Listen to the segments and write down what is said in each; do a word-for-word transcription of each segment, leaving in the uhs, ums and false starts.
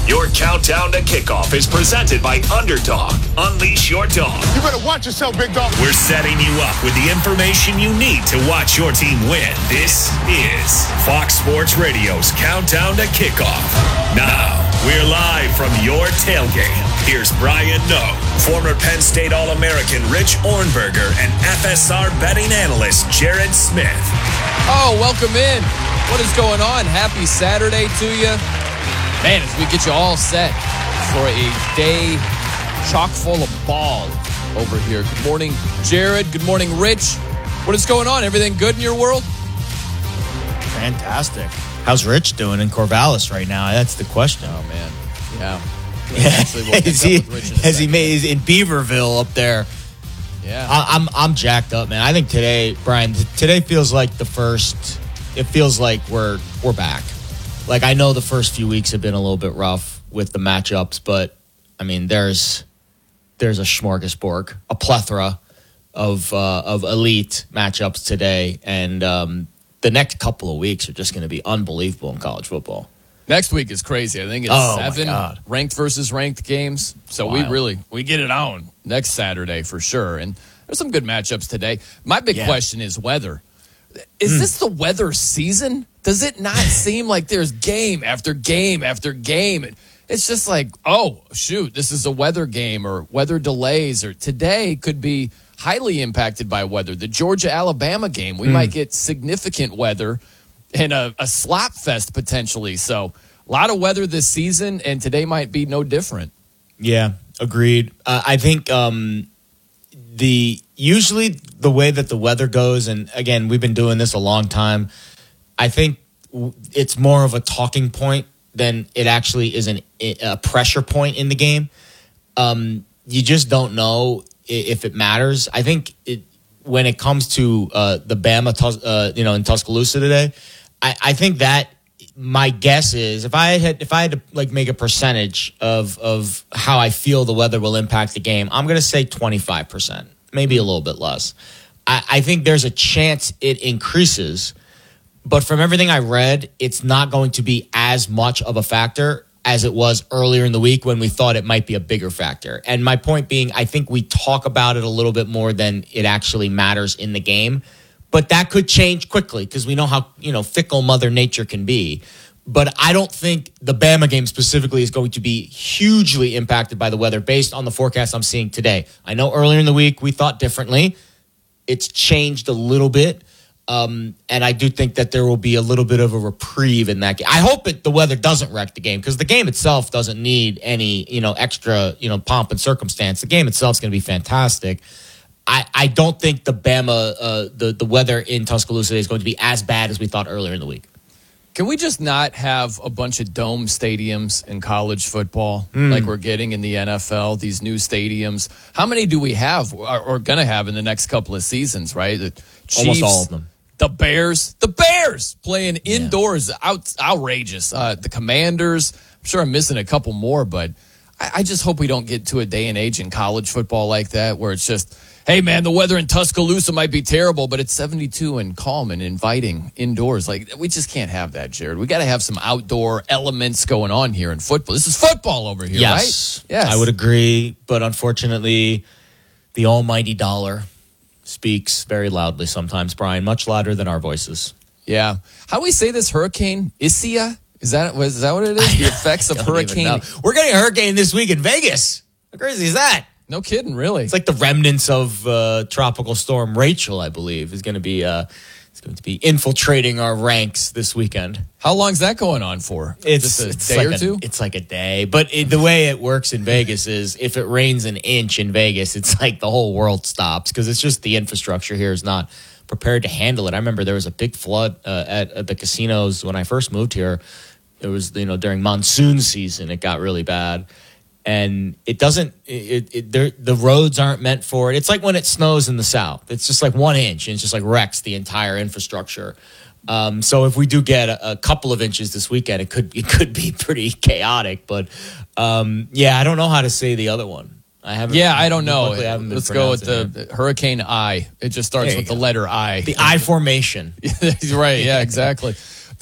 Your countdown to kickoff is presented by Underdog. Unleash your dog. You better watch yourself, big dog. We're setting you up with the information you need to watch your team win. This is Fox Sports Radio's Countdown to Kickoff. Now, we're live from your tailgate. Here's Brian Noe, former Penn State All-American Rich Ornberger, and F S R betting analyst Jared Smith. Oh, welcome in. What is going on? Happy Saturday to you. Man, as we get you all set for a day chock full of ball over here. Good morning, Jared. Good morning, Rich. What is going on? Everything good in your world? Fantastic. How's Rich doing in Corvallis right now? That's the question. Oh, man. Yeah. Yeah. We'll is he, has he made, he's in Beaverville up there? Yeah. I, I'm I'm jacked up, man. I think today, Brian, t- today feels like the first, it feels like we're we're back. Like, I know the first few weeks have been a little bit rough with the matchups, but, I mean, there's there's a smorgasbord, a plethora of uh, of elite matchups today, and um, the next couple of weeks are just going to be unbelievable in college football. Next week is crazy. I think it's oh seven ranked versus ranked games. So Wild. we really, we get it on next Saturday for sure. And there's some good matchups today. My big yeah. question is weather. Is mm. this the weather season? Does it not seem like there's game after game after game? It's just like, oh, shoot, this is a weather game or weather delays. Or today could be highly impacted by weather. The Georgia-Alabama game, we mm. might get significant weather and a, a slop fest potentially. So a lot of weather this season, and today might be no different. Yeah, agreed. Uh, I think um, the usually the way that the weather goes, and again, we've been doing this a long time, I think it's more of a talking point than it actually is an, a pressure point in the game. Um, you just don't know if it matters. I think it, when it comes to uh, the Bama, uh, you know, in Tuscaloosa today, I, I think that my guess is if I had if I had to like make a percentage of of how I feel the weather will impact the game, I'm going to say twenty-five percent, maybe a little bit less. I, I think there's a chance it increases. But from everything I read, it's not going to be as much of a factor as it was earlier in the week when we thought it might be a bigger factor. And my point being, I think we talk about it a little bit more than it actually matters in the game. But that could change quickly because we know how, you know, fickle Mother Nature can be. But I don't think the Bama game specifically is going to be hugely impacted by the weather based on the forecast I'm seeing today. I know earlier in the week we thought differently. It's changed a little bit. Um, and I do think that there will be a little bit of a reprieve in that game. I hope it, the weather doesn't wreck the game because the game itself doesn't need any, you know, extra, you know, pomp and circumstance. The game itself is going to be fantastic. I, I don't think the Bama, uh, the, the weather in Tuscaloosa is going to be as bad as we thought earlier in the week. Can we just not have a bunch of dome stadiums in college football mm. like we're getting in the N F L, these new stadiums? How many do we have or, or going to have in the next couple of seasons, right? The Chiefs, almost all of them. The Bears, the Bears playing indoors, yeah. out, outrageous. Uh, the Commanders, I'm sure I'm missing a couple more, but I, I just hope we don't get to a day and age in college football like that where it's just, hey, man, the weather in Tuscaloosa might be terrible, but it's seventy-two and calm and inviting indoors. Like, we just can't have that, Jared. We got to have some outdoor elements going on here in football. This is football over here, yes. right? Yes, I would agree, but unfortunately, the almighty dollar speaks very loudly sometimes, Brian, much louder than our voices. Yeah. How do we say this? Hurricane Isia? Is that, is that what it is? The effects of Hurricane. We're getting a hurricane this week in Vegas. How crazy is that? No kidding, really. It's like the remnants of uh, Tropical Storm Rachel, I believe, is going to be uh, it's going to be infiltrating our ranks this weekend. How long is that going on for? It's Just a it's day like or a, two? It's like a day. But it, the way it works in Vegas is if it rains an inch in Vegas, it's like the whole world stops because it's just the infrastructure here is not prepared to handle it. I remember there was a big flood uh, at, at the casinos when I first moved here. It was, you know, during monsoon season, it got really bad. And it doesn't, it, it, the roads aren't meant for it. It's like when it snows in the South. It's just like one inch and it's just like wrecks the entire infrastructure. Um, so if we do get a, a couple of inches this weekend, it could it could be pretty chaotic. But um, yeah, I don't know how to say the other one. I haven't. Yeah, I don't know. I haven't Let's go with the it. Hurricane I. It just starts with go. the letter I. The I formation. Right. Yeah, exactly.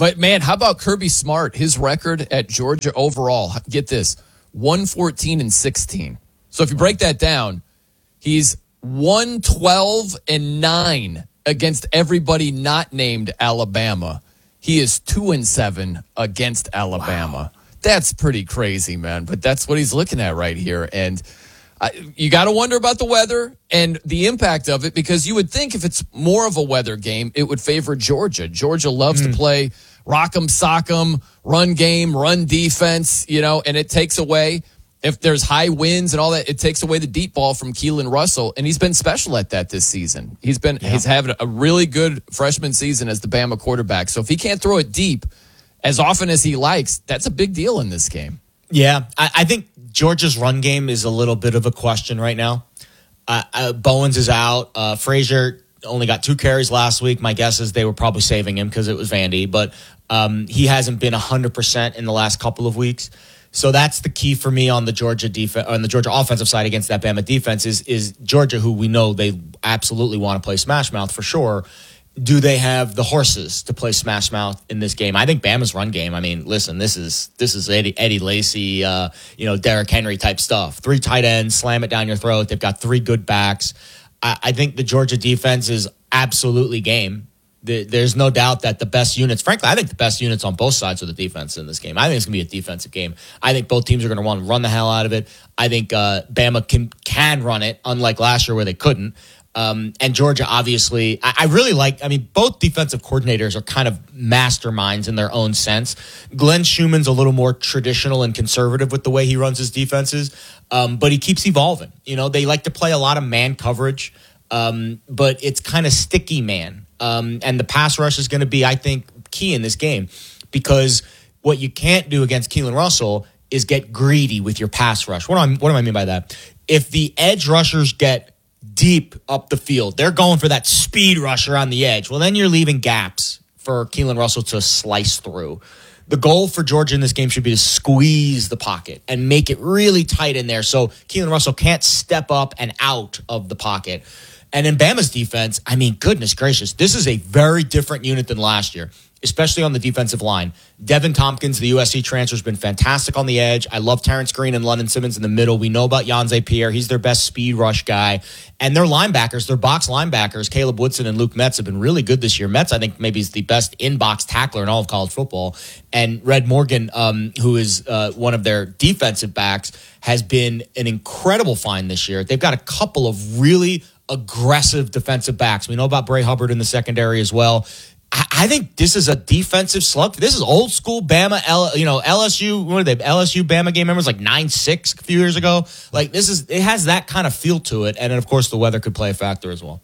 But, man, how about Kirby Smart? His record at Georgia overall, get this, one fourteen and sixteen. So if you break that down, he's one twelve and nine against everybody not named Alabama. He is two and seven against Alabama. Wow. That's pretty crazy, man. But that's what he's looking at right here. And I, you got to wonder about the weather and the impact of it, because you would think if it's more of a weather game, it would favor Georgia. Georgia loves mm. to play rock'em, sock'em, run game, run defense, you know, and it takes away, if there's high winds and all that, it takes away the deep ball from Keelan Russell, and he's been special at that this season. He's been yeah. he's having a really good freshman season as the Bama quarterback. So if he can't throw it deep as often as he likes, that's a big deal in this game. Yeah, I, I think Georgia's run game is a little bit of a question right now. Uh, uh, Bowens is out. Uh, Frazier only got two carries last week. My guess is they were probably saving him because it was Vandy, but um, he hasn't been one hundred percent in the last couple of weeks. So that's the key for me on the Georgia defense, on the Georgia offensive side against that Bama defense is, is Georgia, who we know they absolutely want to play smash mouth for sure. Do they have the horses to play smash mouth in this game? I think Bama's run game. I mean, listen, this is this is Eddie, Eddie Lacy, uh, you know, Derrick Henry type stuff. Three tight ends, slam it down your throat. They've got three good backs. I, I think the Georgia defense is absolutely game. There's no doubt that the best units, frankly, I think the best units on both sides of the defense in this game. I think it's going to be a defensive game. I think both teams are going to want to run the hell out of it. I think uh, Bama can can run it, unlike last year where they couldn't. Um, and Georgia, obviously, I, I really like, I mean, both defensive coordinators are kind of masterminds in their own sense. Glenn Schumann's a little more traditional and conservative with the way he runs his defenses, um, but he keeps evolving. You know, they like to play a lot of man coverage, um, but it's kind of sticky man. Um, and the pass rush is going to be, I think, key in this game, because what you can't do against Keelan Russell is get greedy with your pass rush. What do I, what do I mean by that? If the edge rushers get deep up the field, they're going for that speed rusher on the edge. Well, then you're leaving gaps for Keelan Russell to slice through. The goal for Georgia in this game should be to squeeze the pocket and make it really tight in there so Keelan Russell can't step up and out of the pocket. And in Bama's defense, I mean, goodness gracious, this is a very different unit than last year, especially on the defensive line. Devin Tompkins, the U S C transfer, has been fantastic on the edge. I love Terrence Green and London Simmons in the middle. We know about Yanze Pierre. He's their best speed rush guy. And their linebackers, their box linebackers, Caleb Woodson and Luke Metz, have been really good this year. Metz, I think, maybe is the best in-box tackler in all of college football. And Red Morgan, um, who is uh, one of their defensive backs, has been an incredible find this year. They've got a couple of really aggressive defensive backs. We know about Bray Hubbard in the secondary as well. I, I think this is a defensive slug. This is old school Bama, L, you know, L S U, what are they, L S U Bama game members, like nine six a few years ago. Like, this is, it has that kind of feel to it. And then, of course, the weather could play a factor as well.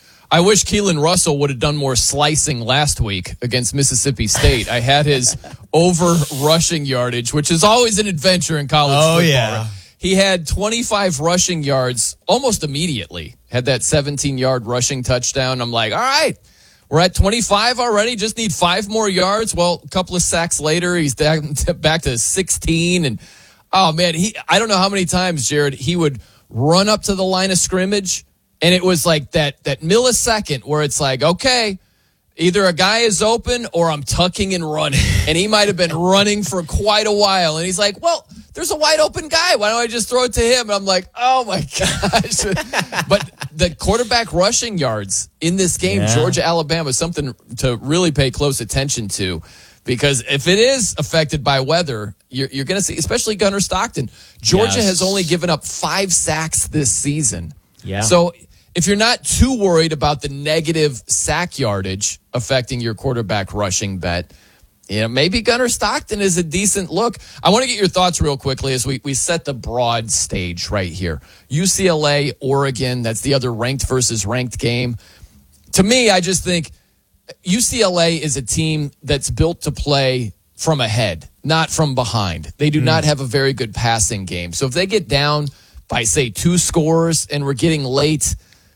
I wish Keelan Russell would have done more slicing last week against Mississippi State. I had his over rushing yardage, which is always an adventure in college oh, football. Yeah. He had twenty-five rushing yards almost immediately. Had that seventeen-yard rushing touchdown. I'm like, all right, we're at twenty-five already. Just need five more yards. Well, a couple of sacks later, he's back to sixteen. And, oh, man, he I don't know how many times, Jared, he would run up to the line of scrimmage, and it was like that that millisecond where it's like, okay, either a guy is open or I'm tucking and running. And he might have been running for quite a while. And he's like, well, there's a wide open guy. Why don't I just throw it to him? And I'm like, oh, my gosh. But the quarterback rushing yards in this game, yeah. Georgia, Alabama, is something to really pay close attention to. Because if it is affected by weather, you're, you're going to see, especially Gunnar Stockton. Georgia yes. has only given up five sacks this season. Yeah. So if you're not too worried about the negative sack yardage affecting your quarterback rushing bet, you know, maybe Gunnar Stockton is a decent look. I want to get your thoughts real quickly as we, we set the broad stage right here. U C L A, Oregon, that's the other ranked versus ranked game. To me, I just think U C L A is a team that's built to play from ahead, not from behind. They do mm. not have a very good passing game. So if they get down by, say, two scores and we're getting late,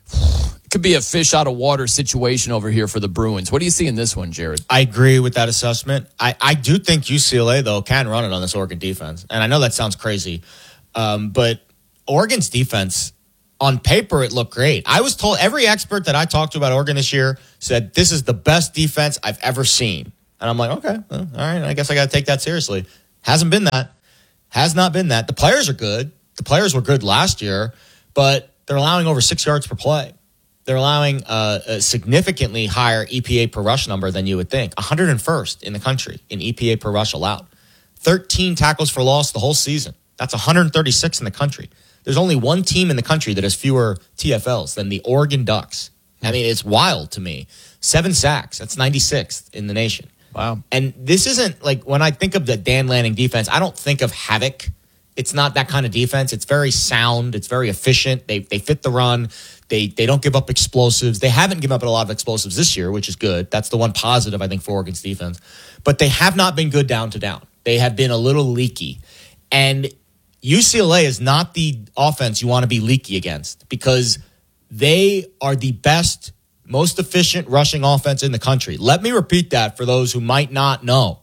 it could be a fish out of water situation over here for the Bruins. What do you see in this one, Jared? I agree with that assessment. I, I do think U C L A, though, can run it on this Oregon defense. And I know that sounds crazy, um, but Oregon's defense, on paper, it looked great. I was told, every expert that I talked to about Oregon this year said, this is the best defense I've ever seen. And I'm like, okay, well, all right, I guess I got to take that seriously. Hasn't been that. Has not been that. The players are good. The players were good last year, but they're allowing over six yards per play. They're allowing uh, a significantly higher E P A per rush number than you would think. one hundred first in the country in E P A per rush allowed. thirteen tackles for loss the whole season. That's one hundred thirty-six in the country. There's only one team in the country that has fewer T F Ls than the Oregon Ducks. I mean, it's wild to me. Seven sacks. That's ninety-sixth in the nation. Wow. And this isn't like when I think of the Dan Lanning defense, I don't think of havoc. It's not that kind of defense. It's very sound. It's very efficient. They they fit the run. They they don't give up explosives. They haven't given up a lot of explosives this year, which is good. That's the one positive, I think, for Oregon's defense. But they have not been good down to down. They have been a little leaky. And U C L A is not the offense you want to be leaky against because they are the best, most efficient rushing offense in the country. Let me repeat that for those who might not know.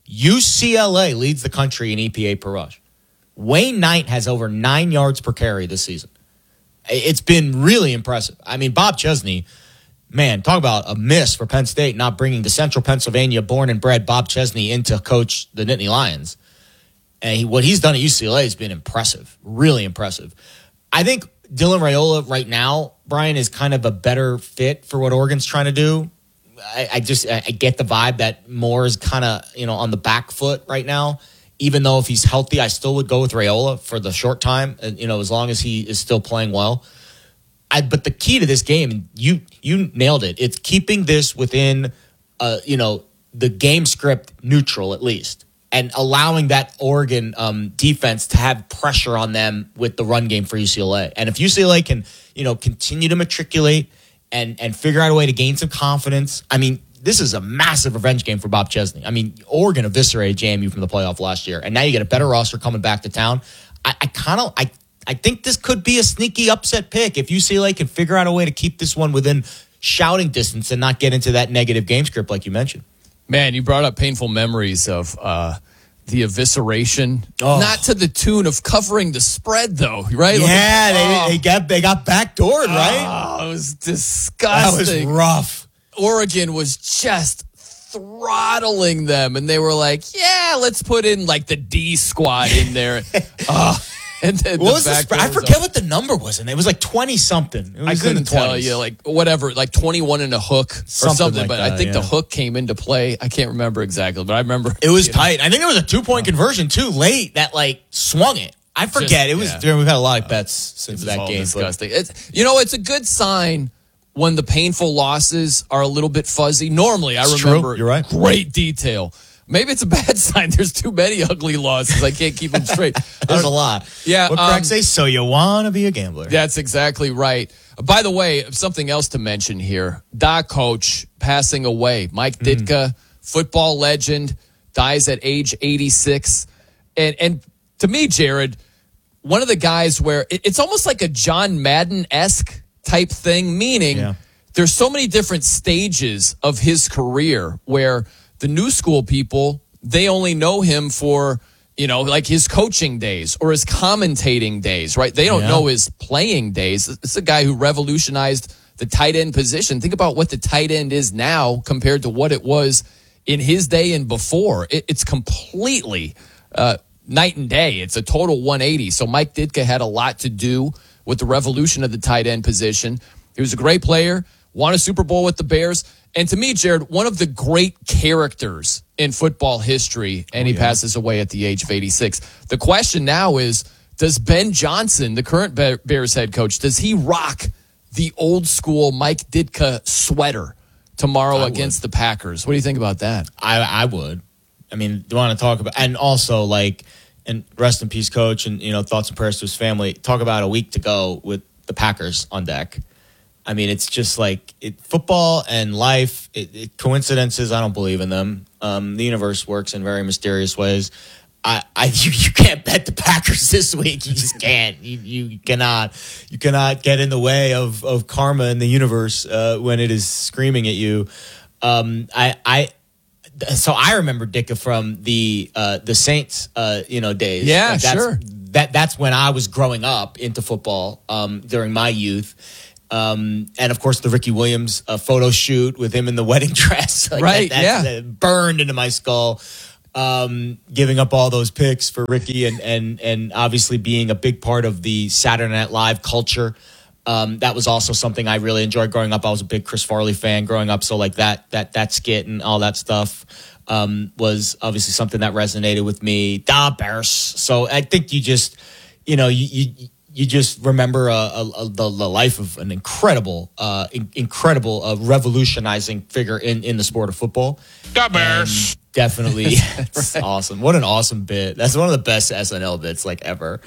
U C L A leads the country in E P A per rush. Wayne Knight has over nine yards per carry this season. It's been really impressive. I mean, Bob Chesney, man, talk about a miss for Penn State not bringing the Central Pennsylvania born and bred Bob Chesney in to coach the Nittany Lions. And he, what he's done at U C L A has been impressive, really impressive. I think Dylan Raiola right now, Brian, is kind of a better fit for what Oregon's trying to do. I, I just I get the vibe that Moore is kind of, you know, on the back foot right now. Even though if he's healthy, I still would go with Raiola for the short time, you know, as long as he is still playing well. I, but the key to this game, you you nailed it. It's keeping this within, uh, you know, the game script neutral at least, and allowing that Oregon um, defense to have pressure on them with the run game for U C L A. And if U C L A can, you know, continue to matriculate and and figure out a way to gain some confidence, I mean, this is a massive revenge game for Bob Chesney. I mean, Oregon eviscerated J M U from the playoff last year, and now you get a better roster coming back to town. I, I kind of, I, I think this could be a sneaky upset pick if U C L A can figure out a way to keep this one within shouting distance and not get into that negative game script like you mentioned. Man, you brought up painful memories of uh, the evisceration. Oh. Not to the tune of covering the spread, though, right? Yeah, like, they, oh, they got they got backdoored, right? Oh, it was That disgusting. was rough. Oregon was just throttling them, and they were like, yeah, let's put in like the D squad in there. uh, and then What the was the back spread? I doors forget up. what the number was, and it was like twenty something. It was I in couldn't the tell twenties. you, like whatever, like twenty-one and a hook or Something something. like but that, I think yeah. the hook came into play. I can't remember exactly, but I remember It was you know, tight. I think there was a two point conversion too late that like swung it. I forget. Just- it was. yeah. We've had a lot of bets since It was that all game. but- disgusting. It's, you know, it's a good sign when the painful losses are a little bit fuzzy. Normally, I It's true. remember You're right. great detail. Maybe it's a bad sign. There's too many ugly losses. I can't keep them straight. There's a lot. Yeah, What um, Craig say? So you want to be a gambler? That's exactly right. By the way, something else to mention here. Doc coach passing away. Mike Ditka, football legend, dies at age eighty-six. And and to me, Jared, one of the guys where it, it's almost like a John Madden-esque type thing, meaning Yeah. there's so many different stages of his career where the new school people, they only know him for, you know, like his coaching days or his commentating days, right? They don't Yeah. know his playing days. It's a guy who revolutionized the tight end position. Think about what the tight end is now compared to what it was in his day and before. It, it's completely uh, night and day. It's a total one eighty. So Mike Ditka had a lot to do with the revolution of the tight end position. He was a great player, won a Super Bowl with the Bears. And to me, Jared, one of the great characters in football history, and he passes away at the age of eighty-six. The question now is, does Ben Johnson, the current Bears head coach, does he rock the old school Mike Ditka sweater tomorrow I against the Packers? What do you think about that? I, I would. I mean, do you want to talk about, and also like, and rest in peace, coach, and you know, thoughts and prayers to his family. Talk about a week to go with the Packers on deck. I mean, it's just like it, football and life. It, it, coincidences, I don't believe in them. Um, the universe works in very mysterious ways. I, I you, you can't bet the Packers this week. You just can't. You, you cannot. You cannot get in the way of, of karma in the universe uh, when it is screaming at you. Um, I, I. So I remember Ditka from the uh, the Saints, uh, you know, days. Yeah, Like, that's, sure. That that's when I was growing up into football um, during my youth. Um, and of course, the Ricky Williams uh, photo shoot with him in the wedding dress. Like right, that, yeah. That burned into my skull. Um, giving up all those picks for Ricky and, and, and obviously being a big part of the Saturday Night Live culture. Um, that was also something I really enjoyed growing up. I was a big Chris Farley fan growing up. So like that, that, that skit and all that stuff, um, was obviously something that resonated with me. Da Bears. So I think you just, you know, you, you, you just remember a, a, a, the, the life of an incredible, uh, in, incredible, uh, revolutionizing figure in, in the sport of football. Da Bears. And definitely. It's right. Awesome. What an awesome bit. That's one of the best S N L bits like ever.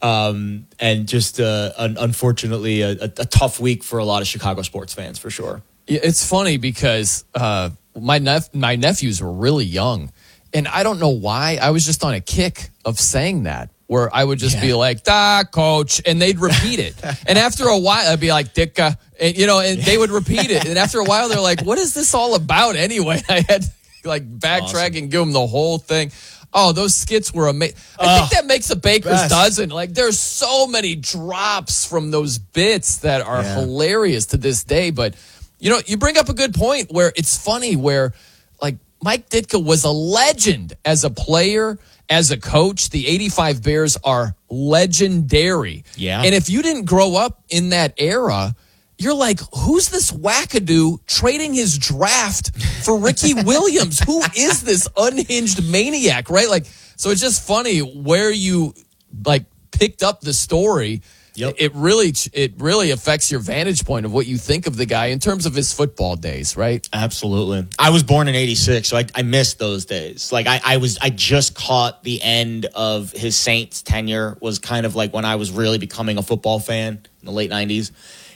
Um, and just, uh, un- unfortunately a, a, a tough week for a lot of Chicago sports fans for sure. Yeah, it's funny because, uh, my nep- my nephews were really young and I don't know why. I was just on a kick of saying that. Where I would just yeah. be like, da, coach, and they'd repeat it. And after a while, I'd be like, dicka, and, you know, and they would repeat it. And after a while, they're like, what is this all about anyway? I had to, like, backtrack awesome. and give them the whole thing. Oh, those skits were amazing. I oh, think that makes a baker's best. dozen. Like, there's so many drops from those bits that are yeah. hilarious to this day. But, you know, you bring up a good point where it's funny where, like, Mike Ditka was a legend as a player. As a coach, the eighty-five Bears are legendary. Yeah. And if you didn't grow up in that era, you're like, who's this wackadoo trading his draft for Ricky Williams? Who is this unhinged maniac, right? Like, so it's just funny where you, like, picked up the story. Yep. It really it really affects your vantage point of what you think of the guy in terms of his football days, right? Absolutely. I was born in eighty-six, so I, I missed those days. Like I, I was I just caught the end of his Saints tenure was kind of like when I was really becoming a football fan in the late nineties.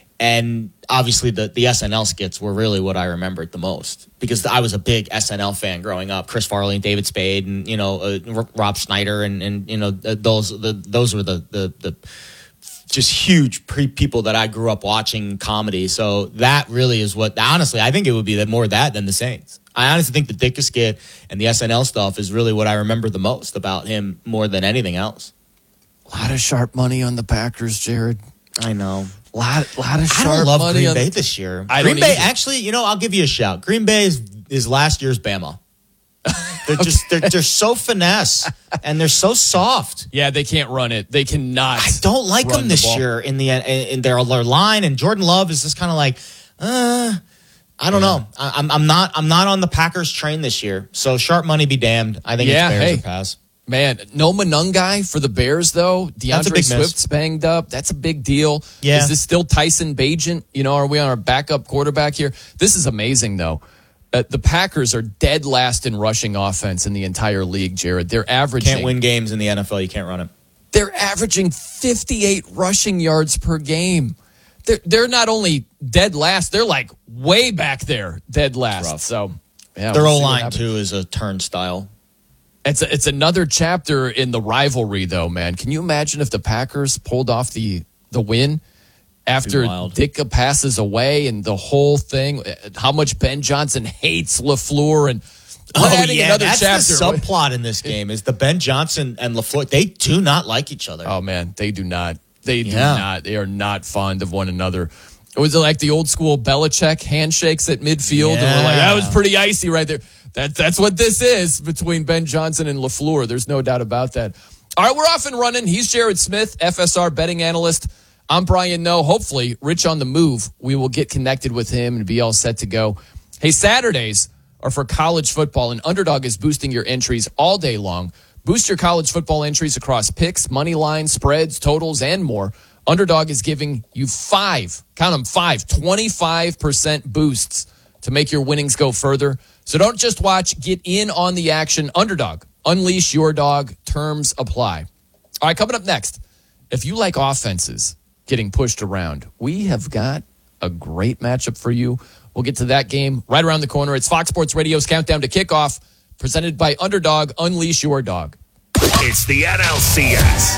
And obviously the, the S N L skits were really what I remembered the most because I was a big S N L fan growing up. Chris Farley and David Spade and, you know, uh, Rob Schneider and, and you know, those the, those were the the the just huge pre- people that I grew up watching comedy. So that really is what, honestly, I think it would be that more that than the Saints. I honestly think the Ditka skit and the S N L stuff is really what I remember the most about him more than anything else. A lot of sharp money on the Packers, Jared. I know. A lot, lot of sharp money. I don't love money Green on Bay this year. I Green don't Bay, either. actually, you know, I'll give you a shout. Green Bay is, is last year's Bama. They're okay. just they're they're so finesse and they're so soft. Yeah, they can't run it. They cannot. I don't like them this the year in the in their, their line. And Jordan Love is just kind of like, uh, I don't yeah. know. I, I'm I'm not I'm not on the Packers train this year. So sharp money be damned. I think yeah, it's Bears hey. or pass. Man, no Monungai for the Bears though. DeAndre Swift's banged up. That's a big deal. Yeah. Is this still Tyson Bagent? You know, are we on our backup quarterback here? This is amazing though. Uh, the Packers are dead last in rushing offense in the entire league, Jared. They're averaging... Can't win games in the N F L. You can't run it. They're averaging fifty-eight rushing yards per game. They're, they're not only dead last, they're like way back there, dead last. So, yeah, Their we'll O-line, too, is a turnstile. It's a, it's another chapter in the rivalry, though, man. Can you imagine if the Packers pulled off the, the win after Ditka passes away and the whole thing, how much Ben Johnson hates LaFleur and oh, adding yeah, another that's chapter. The subplot in this game is the Ben Johnson and LaFleur, they do not like each other. Oh, man, they do not. They do yeah. not. They are not fond of one another. Was it like the old school Belichick handshakes at midfield? Yeah. And we're like, that was pretty icy right there. That, that's what this is between Ben Johnson and LaFleur. There's no doubt about that. All right, we're off and running. He's Jared Smith, F S R betting analyst. I'm Brian Noe. Hopefully, Rich on the move. We will get connected with him and be all set to go. Hey, Saturdays are for college football, and Underdog is boosting your entries all day long. Boost your college football entries across picks, money lines, spreads, totals, and more. Underdog is giving you five, count them five, twenty-five percent boosts to make your winnings go further. So don't just watch, get in on the action. Underdog, unleash your dog. Terms apply. All right, coming up next, if you like offenses getting pushed around, we have got a great matchup for you. We'll get to that game right around the corner. It's Fox Sports Radio's Countdown to Kickoff, presented by Underdog. Unleash your dog. It's the N L C S,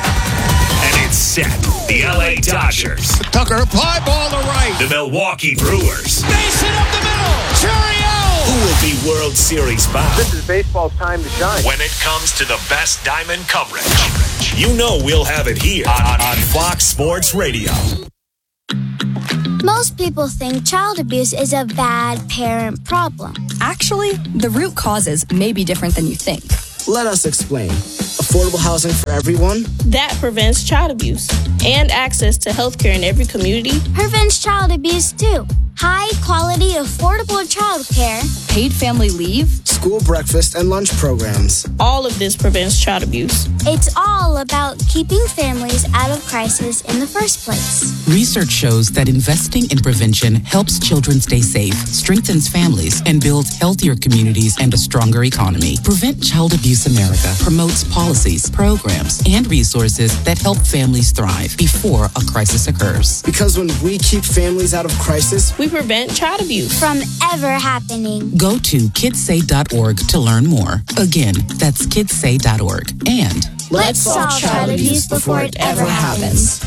and it's set. The L A Dodgers. Tucker, fly ball to right. The Milwaukee Brewers. Base hit up the middle. Cheerio! Who will be World Series bound? This is baseball's time to shine. When it comes to the best diamond coverage, you know we'll have it here on, on Fox Sports Radio. Most people think child abuse is a bad parent problem. Actually, the root causes may be different than you think. Let us explain. Affordable housing for everyone. That prevents child abuse. And access to health care in every community. Prevents child abuse too. High quality, affordable child care. Paid family leave. School breakfast and lunch programs. All of this prevents child abuse. It's all about keeping families out of crisis in the first place. Research shows that investing in prevention helps children stay safe, strengthens families, and builds healthier communities and a stronger economy. Prevent Child Abuse America promotes policies, programs, and resources that help families thrive before a crisis occurs. Because when we keep families out of crisis, we prevent child abuse from ever happening. Go to kids say dot org to learn more. Again, that's kids say dot org. And let's solve child abuse before it ever happens.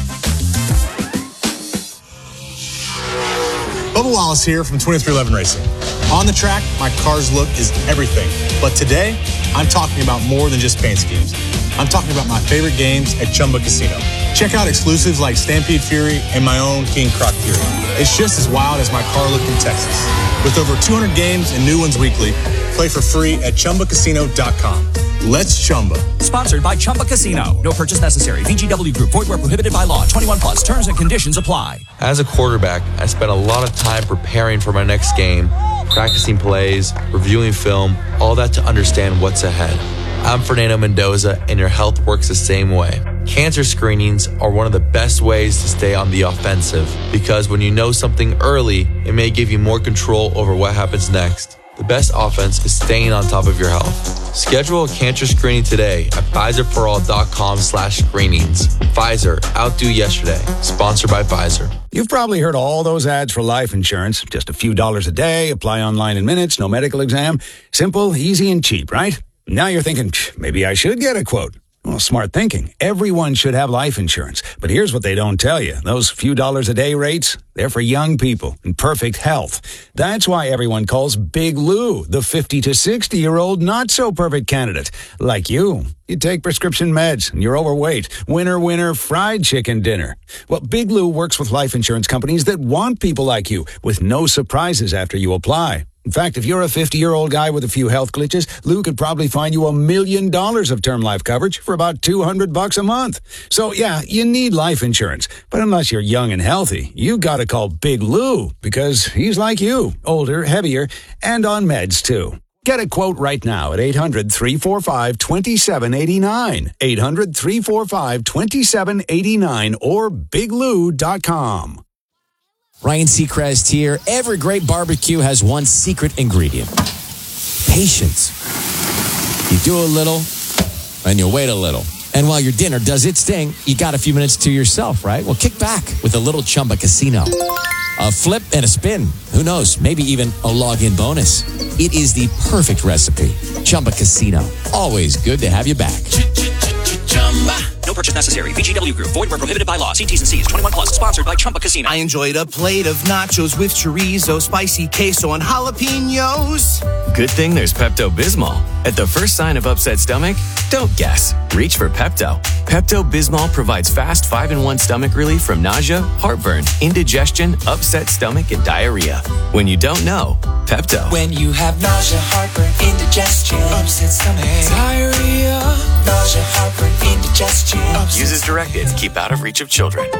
Bubba Wallace here from twenty-three eleven Racing. On the track, my car's look is everything. But today, I'm talking about more than just paint schemes. I'm talking about my favorite games at Chumba Casino. Check out exclusives like Stampede Fury and my own King Croc Fury. It's just as wild as my car look in Texas. With over two hundred games and new ones weekly, play for free at chumba casino dot com. Let's Chumba. Sponsored by Chumba Casino. No purchase necessary. V G W Group. Void where prohibited by law. twenty-one plus. Terms and conditions apply. As a quarterback, I spent a lot of time preparing for my next game, practicing plays, reviewing film, all that to understand what's ahead. I'm Fernando Mendoza, and your health works the same way. Cancer screenings are one of the best ways to stay on the offensive, because when you know something early, it may give you more control over what happens next. The best offense is staying on top of your health. Schedule a cancer screening today at Pfizer for all dot com slash screenings. Pfizer, outdo yesterday. Sponsored by Pfizer. You've probably heard all those ads for life insurance. Just a few dollars a day, apply online in minutes, no medical exam. Simple, easy, and cheap, right? Now you're thinking, maybe I should get a quote. Well, smart thinking. Everyone should have life insurance. But here's what they don't tell you. Those few dollars a day rates, they're for young people in perfect health. That's why everyone calls Big Lou the fifty to sixty-year-old not-so-perfect candidate. Like you. You take prescription meds and you're overweight. Winner, winner, fried chicken dinner. Well, Big Lou works with life insurance companies that want people like you with no surprises after you apply. In fact, if you're a fifty-year-old guy with a few health glitches, Lou could probably find you a million dollars of term life coverage for about two hundred bucks a month. So, yeah, you need life insurance. But unless you're young and healthy, you got to call Big Lou because he's like you, older, heavier, and on meds, too. Get a quote right now at eight hundred, three four five, two seven eight nine, eight hundred, three four five, two seven eight nine, or big lou dot com. Ryan Seacrest here. Every great barbecue has one secret ingredient. Patience. You do a little, and you wait a little. And while your dinner does its thing, you got a few minutes to yourself, right? Well, kick back with a little Chumba Casino. A flip and a spin. Who knows? Maybe even a log-in bonus. It is the perfect recipe. Chumba Casino. Always good to have you back. No purchase necessary. V G W Group. Void where prohibited by law. See T's and C's. twenty-one plus. Sponsored by Chumba Casino. I enjoyed a plate of nachos with chorizo, spicy queso, and jalapenos. Good thing there's Pepto-Bismol. At the first sign of upset stomach, don't guess. Reach for Pepto. Pepto-Bismol provides fast five in one stomach relief from nausea, heartburn, indigestion, upset stomach, and diarrhea. When you don't know, Pepto. When you have nausea, heartburn, indigestion, upset stomach, diarrhea, nausea, heartburn, indigestion. Use as directed to keep out of reach of children.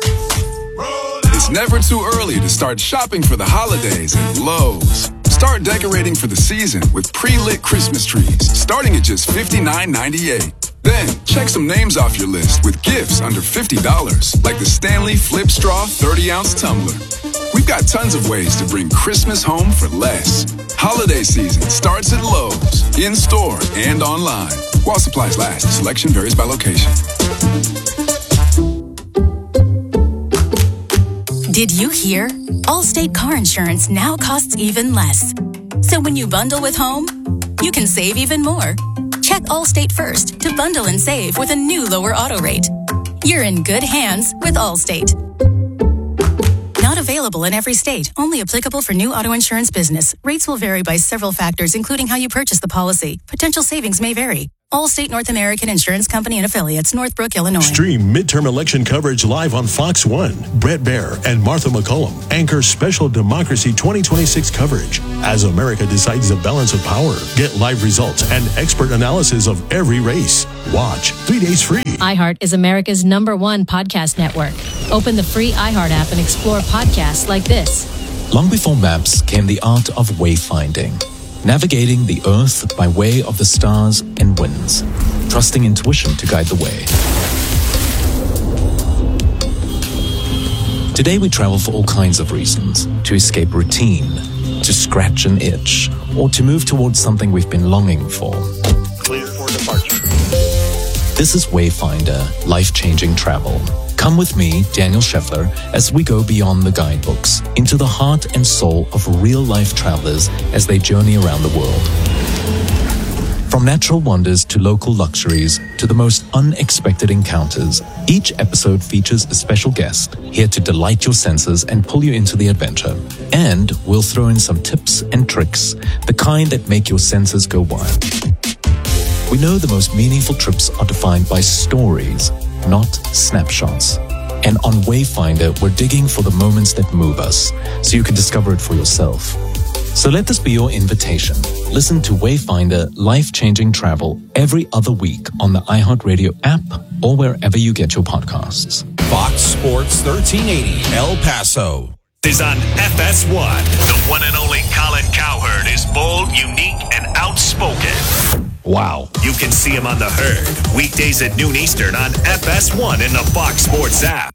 It's never too early to start shopping for the holidays at Lowe's. Start decorating for the season with pre-lit Christmas trees, starting at just fifty-nine ninety-eight. Then, check some names off your list with gifts under fifty dollars, like the Stanley Flip Straw thirty ounce tumbler. We've got tons of ways to bring Christmas home for less. Holiday season starts at Lowe's, in-store and online. While supplies last, selection varies by location. Did you hear? Allstate car insurance now costs even less. So when you bundle with home, you can save even more. Check Allstate first to bundle and save with a new lower auto rate. You're in good hands with Allstate. Not available in every state. Only applicable for new auto insurance business. Rates will vary by several factors, including how you purchase the policy. Potential savings may vary. Allstate North American Insurance Company and Affiliates, Northbrook, Illinois. Stream midterm election coverage live on Fox one. Brett Baer and Martha McCullum anchor special Democracy twenty twenty-six coverage as America decides the balance of power. Get live results and expert analysis of every race. Watch three days free. iHeart is America's number one podcast network. Open the free iHeart app and explore podcasts like this. Long before maps came the art of wayfinding. Navigating the earth by way of the stars and winds, trusting intuition to guide the way. Today we travel for all kinds of reasons, to escape routine, to scratch an itch, or to move towards something we've been longing for. Clear for departure. This is Wayfinder, life-changing travel. Come with me, Daniel Scheffler, as we go beyond the guidebooks, into the heart and soul of real-life travelers as they journey around the world. From natural wonders to local luxuries to the most unexpected encounters, each episode features a special guest here to delight your senses and pull you into the adventure. And we'll throw in some tips and tricks, the kind that make your senses go wild. We know the most meaningful trips are defined by stories, not snapshots. And on Wayfinder, we're digging for the moments that move us, so you can discover it for yourself. So let this be your invitation. Listen to Wayfinder Life-Changing Travel every other week on the iHeartRadio app or wherever you get your podcasts. Fox Sports thirteen eighty, El Paso. Is on F S one. The one and only Colin Cowherd is bold, unique, and outspoken. Wow. You can see him on The Herd, weekdays at noon Eastern on F S one in the Fox Sports app.